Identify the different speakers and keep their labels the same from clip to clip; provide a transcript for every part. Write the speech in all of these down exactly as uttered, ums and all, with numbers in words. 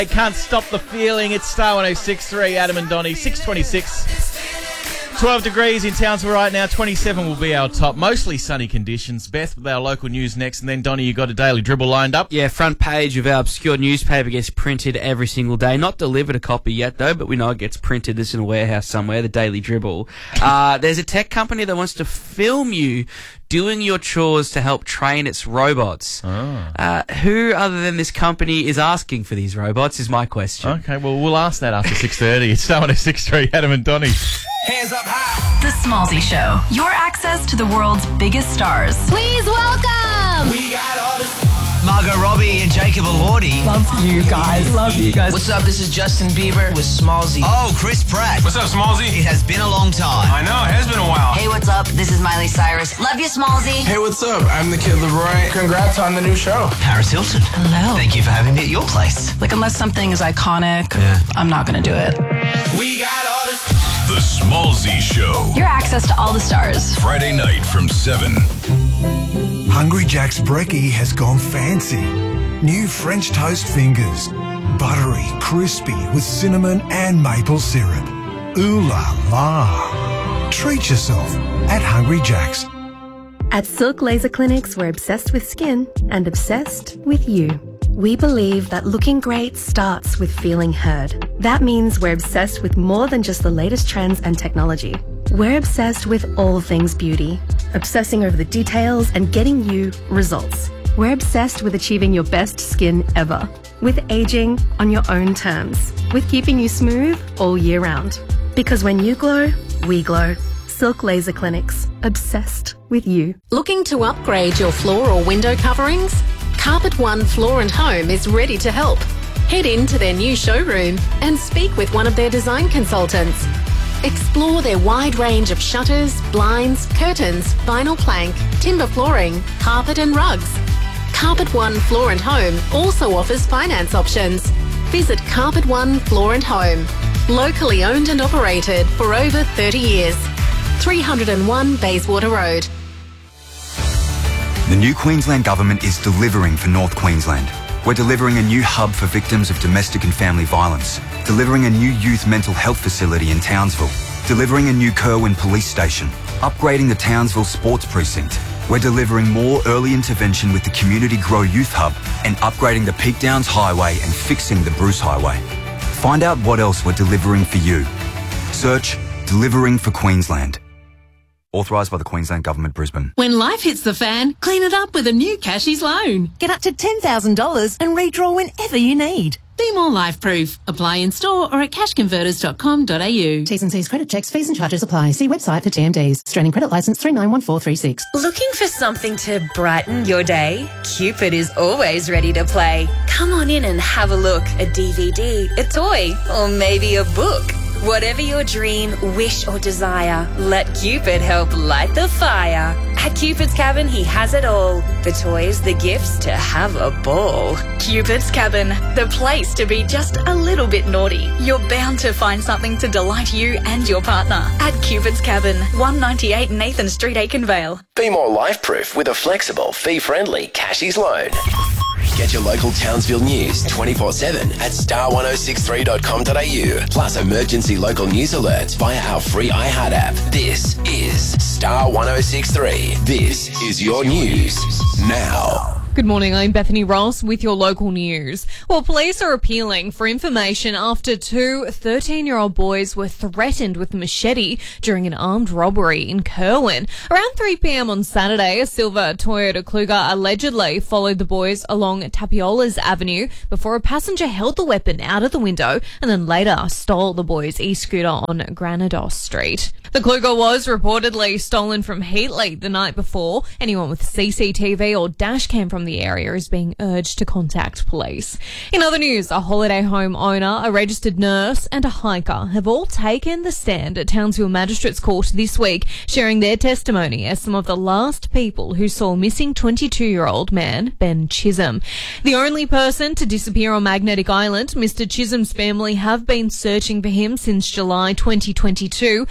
Speaker 1: I can't stop the feeling. It's Star one oh six point three, Adam and Donnie, six twenty-six. twelve degrees in Townsville right now, twenty-seven will be our top. Mostly sunny conditions. Beth with our local news next, and then Donnie, you got a daily dribble lined up.
Speaker 2: Yeah, front page of our obscure newspaper gets printed every single day. Not delivered a copy yet, though, but we know it gets printed. This in a warehouse somewhere, the Daily Dribble. Uh, there's a tech company that wants to film you doing your chores to help train its robots.
Speaker 1: Oh.
Speaker 2: Uh, who other than this company is asking for these robots is my question.
Speaker 1: Okay, well, we'll ask that after six thirty. It's Star one oh six point three, Adam and Donnie.
Speaker 3: Hands up high. The Smallzy Show. Your access to the world's biggest stars.
Speaker 4: Please welcome.
Speaker 3: We got all the... Margot Robbie and Jacob Elordi.
Speaker 5: Love you guys. Love you guys.
Speaker 6: What's up? This is Justin Bieber with Smallzy.
Speaker 3: Oh, Chris Pratt.
Speaker 7: What's up, Smallzy?
Speaker 3: It has been a long time.
Speaker 7: I know, it has been a while.
Speaker 8: Hey, what's up? This is Miley Cyrus. Love you, Smallzy.
Speaker 9: Hey, what's up? I'm the Kid Leroy. Congrats on the new show.
Speaker 3: Paris Hilton.
Speaker 6: Hello.
Speaker 3: Thank you for having me at your place.
Speaker 6: Like, unless something is iconic,
Speaker 3: yeah.
Speaker 6: I'm not going to do it.
Speaker 3: We got all the...
Speaker 10: The Smallzy Show.
Speaker 3: Your access to all the stars.
Speaker 10: Friday night from seven.
Speaker 11: Hungry Jack's Brekkie has gone fancy. New French toast fingers. Buttery, crispy with cinnamon and maple syrup. Ooh la la. Treat yourself at Hungry Jack's.
Speaker 12: At Silk Laser Clinics, we're obsessed with skin and obsessed with you. We believe that looking great starts with feeling heard. That means we're obsessed with more than just the latest trends and technology. We're obsessed with all things beauty, obsessing over the details and getting you results. We're obsessed with achieving your best skin ever, with aging on your own terms, with keeping you smooth all year round. Because when you glow, we glow. Silk Laser Clinics, obsessed with you.
Speaker 4: Looking to upgrade your floor or window coverings? Carpet One Floor and Home is ready to help. Head into their new showroom and speak with one of their design consultants. Explore their wide range of shutters, blinds, curtains, vinyl plank, timber flooring, carpet and rugs. Carpet One Floor and Home also offers finance options. Visit Carpet One Floor and Home. Locally owned and operated for over thirty years. three oh one Bayswater Road.
Speaker 13: The new Queensland Government is delivering for North Queensland. We're delivering a new hub for victims of domestic and family violence, delivering a new youth mental health facility in Townsville, delivering a new Kerwin police station, upgrading the Townsville sports precinct. We're delivering more early intervention with the Community Grow Youth Hub and upgrading the Peak Downs Highway and fixing the Bruce Highway. Find out what else we're delivering for you. Search Delivering for Queensland. Authorised by the Queensland Government, Brisbane.
Speaker 14: When life hits the fan, clean it up with a new Cashies loan. Get up to ten thousand dollars and redraw whenever you need. Be more life-proof. Apply in store or at cash converters dot com dot a u.
Speaker 15: T's and C's credit checks, fees and charges apply. See website for T M Ds. Australian credit licence three nine one four three six.
Speaker 16: Looking for something to brighten your day? Cupid is always ready to play. Come on in and have a look. A D V D, a toy, or maybe a book. Whatever your dream, wish or desire, let Cupid help light the fire. At Cupid's Cabin, he has it all. The toys, the gifts, to have a ball.
Speaker 17: Cupid's Cabin, the place to be just a little bit naughty. You're bound to find something to delight you and your partner. At Cupid's Cabin, one ninety-eight Nathan Street, Aikenvale.
Speaker 18: Be more life-proof with a flexible, fee-friendly Cashies loan. Get your local Townsville news twenty-four seven at star one oh six three dot com dot a u. Plus emergency local news alerts via our free iHeart app. This is Star one oh six three. This is your news now.
Speaker 19: Good morning, I'm Bethany Ross with your local news. Well, police are appealing for information after two thirteen-year-old boys were threatened with a machete during an armed robbery in Kerwin. Around three p.m. on Saturday, a silver Toyota Kluger allegedly followed the boys along Tapiola's Avenue before a passenger held the weapon out of the window and then later stole the boys' e-scooter on Granados Street. The Kluger was reportedly stolen from Heatley the night before. Anyone with C C T V or dash cam from the area is being urged to contact police. In other news, a holiday home owner, a registered nurse and a hiker have all taken the stand at Townsville Magistrates Court this week, sharing their testimony as some of the last people who saw missing twenty-two-year-old man Ben Chisholm. The only person to disappear on Magnetic Island, Mister Chisholm's family have been searching for him since July twenty twenty-two, and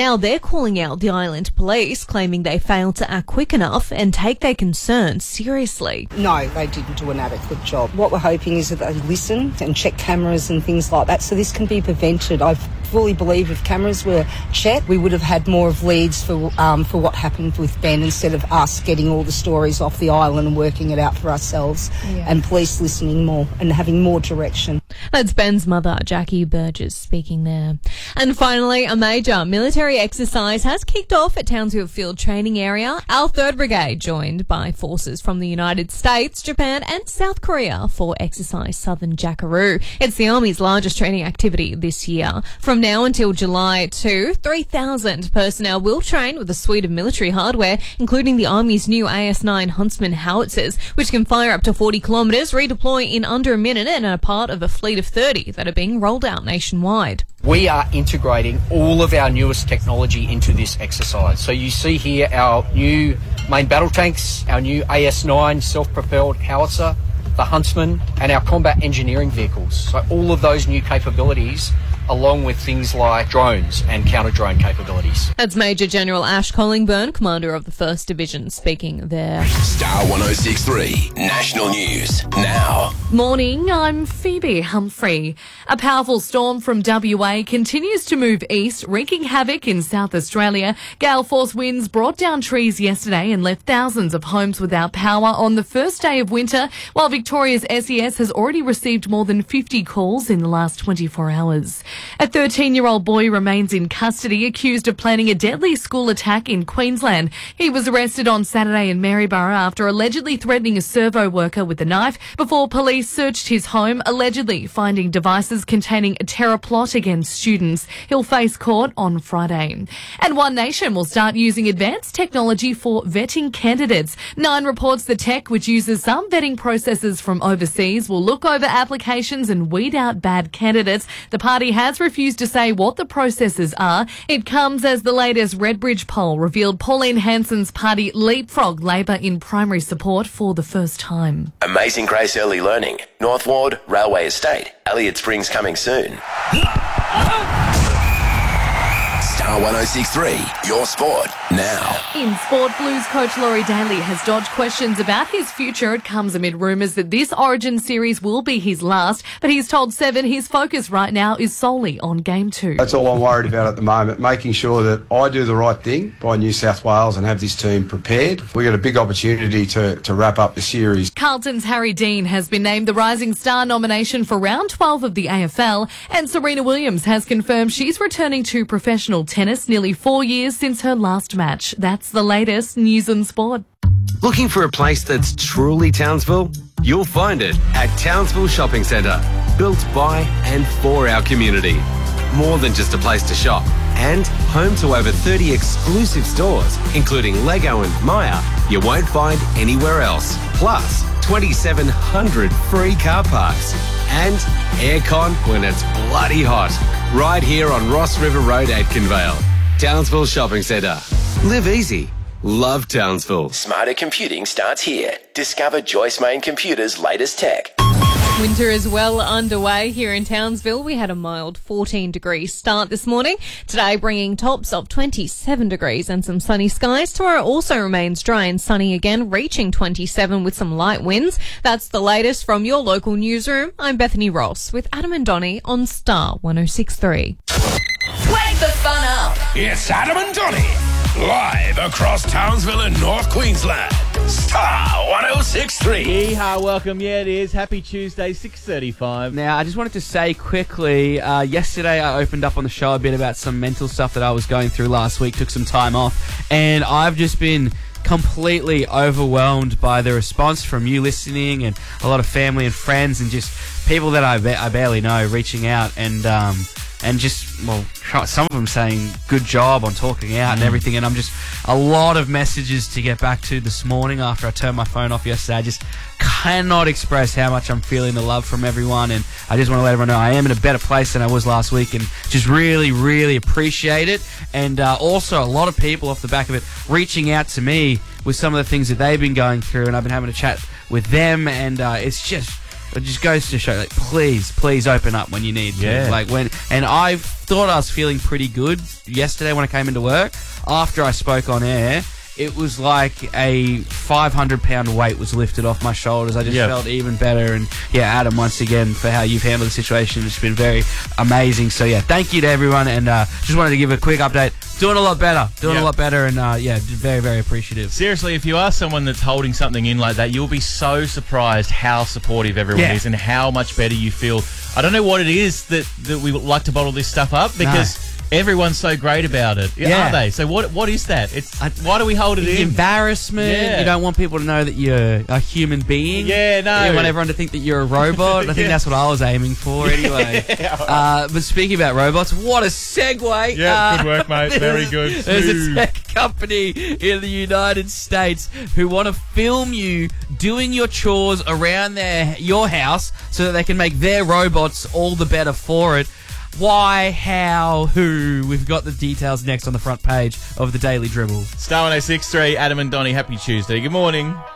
Speaker 19: now they're calling out the island police, claiming they failed to act quick enough and take their concerns seriously.
Speaker 7: No, they didn't do an adequate job. What we're hoping is that they listen and check cameras and things like that so this can be prevented. I fully believe if cameras were checked, we would have had more of leads for um, for what happened with Ben instead of us getting all the stories off the island and working it out for ourselves, yeah. and police listening more and having more direction.
Speaker 19: That's Ben's mother, Jackie Burgess, speaking there. And finally, a major military exercise has kicked off at Townsville Field Training Area. Our third Brigade joined by forces from the United States, Japan and South Korea for Exercise Southern Jackaroo. It's the Army's largest training activity this year. From now until July second, three thousand personnel will train with a suite of military hardware, including the Army's new A S nine Huntsman howitzers, which can fire up to forty kilometres, redeploy in under a minute, and are part of a fleet of thirty that are being rolled out nationwide.
Speaker 20: We are integrating all of our newest technology into this exercise. So you see here our new main battle tanks, our new A S nine self-propelled howitzer, the Huntsman, and our combat engineering vehicles. So all of those new capabilities, along with things like drones and counter-drone capabilities.
Speaker 19: That's Major General Ash Collingburn, Commander of the first Division, speaking there.
Speaker 18: Star one oh six three, National News, now.
Speaker 21: Morning, I'm Phoebe Humphrey. A powerful storm from W A continues to move east, wreaking havoc in South Australia. Gale force winds brought down trees yesterday and left thousands of homes without power on the first day of winter, while Victoria's S E S has already received more than fifty calls in the last twenty-four hours. A thirteen-year-old boy remains in custody, accused of planning a deadly school attack in Queensland. He was arrested on Saturday in Maryborough after allegedly threatening a servo worker with a knife before police searched his home, allegedly finding devices containing a terror plot against students. He'll face court on Friday. And One Nation will start using advanced technology for vetting candidates. Nine reports the tech, which uses some vetting processes from overseas, will look over applications and weed out bad candidates. The party has has refused to say what the processes are. It comes as the latest Redbridge poll revealed Pauline Hanson's party leapfrogged Labor in primary support for the first time.
Speaker 18: Amazing Grace Early Learning, North Ward, Railway Estate, Elliott Springs coming soon. Star one oh six three, your sport, now.
Speaker 21: In sport, Blues coach Laurie Daly has dodged questions about his future. It comes amid rumours that this Origin series will be his last, but he's told Seven his focus right now is solely on Game two.
Speaker 22: That's all I'm worried about at the moment, making sure that I do the right thing by New South Wales and have this team prepared. We've got a big opportunity to, to wrap up the series.
Speaker 21: Carlton's Harry Dean has been named the Rising Star nomination for round twelve of the A F L, and Serena Williams has confirmed she's returning to professional tennis nearly four years since her last match. That's the latest news and sport.
Speaker 23: Looking for a place that's truly Townsville? You'll find it at Townsville Shopping Centre. Built by and for our community. More than just a place to shop. And home to over thirty exclusive stores, including Lego and Maya, you won't find anywhere else. Plus, twenty-seven hundred free car parks. And aircon when it's bloody hot. Right here on Ross River Road, Atkinvale. Townsville Shopping Centre. Live easy. Love Townsville.
Speaker 18: Smarter computing starts here. Discover Joyce Main Computers' latest tech.
Speaker 19: Winter is well underway here in Townsville. We had a mild fourteen degree start this morning. Today bringing tops of twenty-seven degrees and some sunny skies. Tomorrow also remains dry and sunny again, reaching twenty-seven with some light winds. That's the latest from your local newsroom. I'm Bethany Ross with Adam and Donnie on Star one oh six three.
Speaker 18: Wake the fun up.
Speaker 10: It's Adam and Donnie, live across Townsville and North Queensland. Star one oh six three.
Speaker 1: Yeehaw, welcome. Yeah, it is. Happy Tuesday, six thirty-five.
Speaker 2: Now, I just wanted to say quickly, uh, yesterday I opened up on the show a bit about some mental stuff that I was going through last week, took some time off, and I've just been completely overwhelmed by the response from you listening and a lot of family and friends and just people that I, ba- I barely know reaching out and um, and just, well, some of them saying good job on talking out mm. and everything, and I'm just a lot of messages to get back to this morning after I turned my phone off yesterday. I just cannot express how much I'm feeling the love from everyone, and I just want to let everyone know I am in a better place than I was last week, and just really, really appreciate it. And uh, also a lot of people off the back of it reaching out to me with some of the things that they've been going through, and I've been having a chat with them, and uh, it's just it just goes to show, like, please, please open up when you need to.
Speaker 1: Yeah.
Speaker 2: Like when, and I thought I was feeling pretty good yesterday when I came into work. After I spoke on air, it was like a five hundred pound weight was lifted off my shoulders. I just
Speaker 1: Yep.
Speaker 2: felt even better. And yeah, Adam, once again, for how you've handled the situation, it's been very amazing. So yeah, thank you to everyone. And uh, just wanted to give a quick update. Doing a lot better. Doing
Speaker 1: Yep.
Speaker 2: a lot better. And uh, yeah, very, very appreciative.
Speaker 1: Seriously, if you are someone that's holding something in like that, you'll be so surprised how supportive everyone
Speaker 2: Yeah.
Speaker 1: is and how much better you feel. I don't know what it is that, that we like to bottle this stuff up because everyone's so great about it.
Speaker 2: Yeah.
Speaker 1: Aren't they? So what what is that? It's why do we hold it
Speaker 2: The
Speaker 1: in?
Speaker 2: embarrassment.
Speaker 1: Yeah.
Speaker 2: You don't want people to know that you're a human being.
Speaker 1: Yeah, no.
Speaker 2: You want everyone to think that you're a robot. I think
Speaker 1: Yeah.
Speaker 2: that's what I was aiming for anyway.
Speaker 1: Yeah.
Speaker 2: uh, but speaking about robots, what a segue.
Speaker 1: Yeah,
Speaker 2: Uh,
Speaker 1: good work, mate. Very good.
Speaker 2: There's a
Speaker 1: Smooth.
Speaker 2: tech company in the United States who want to film you doing your chores around their your house so that they can make their robots all the better for it. Why, how, who? We've got the details next on the front page of the Daily Dribble.
Speaker 1: Star one oh six three, Adam and Donny, happy Tuesday. Good morning.